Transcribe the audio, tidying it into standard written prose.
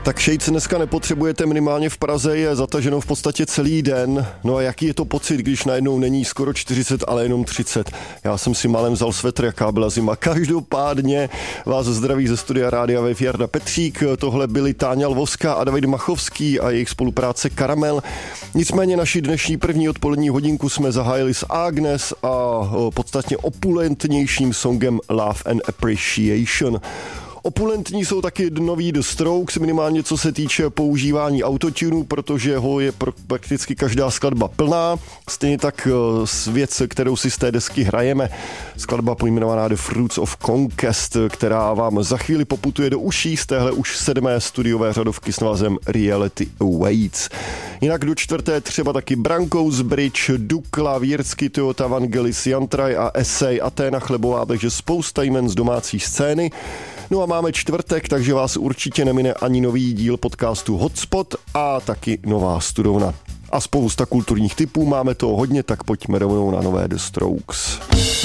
Tak šejc dneska nepotřebujete, minimálně v Praze je zataženo v podstatě celý den. No a jaký je to pocit, když najednou není skoro 40, ale jenom 30? Já jsem si málem vzal svetr, jaká byla zima. Každopádně vás zdraví ze studia Rádia Wave Jarda Petřík. Tohle byli Táňa Lvovská a David Machovský a jejich spolupráce Karamel. Nicméně naši dnešní první odpolední hodinku jsme zahájili s Agnes a podstatně opulentnějším songem Love and Appreciation. Opulentní jsou taky noví The Strokes, minimálně co se týče používání autotunu, protože ho je prakticky každá skladba plná. Stejně tak věc, kterou si z té desky hrajeme, skladba pojmenovaná The Fruits of Conquest, která vám za chvíli poputuje do uší z téhle už 7. studiové řadovky s názvem Reality Awaits. Jinak do 4. třeba taky Brankous Bridge, Dukla, Vírsky, Toyota, Vangelis, Jantraj a Essay, Aténa Chlebová, takže spousta jmen z domácí scény. No a máme čtvrtek, takže vás určitě nemine ani nový díl podcastu Hotspot a taky nová studovna. A spousta kulturních tipů, máme toho hodně, tak pojďme rovnou na nové The Strokes.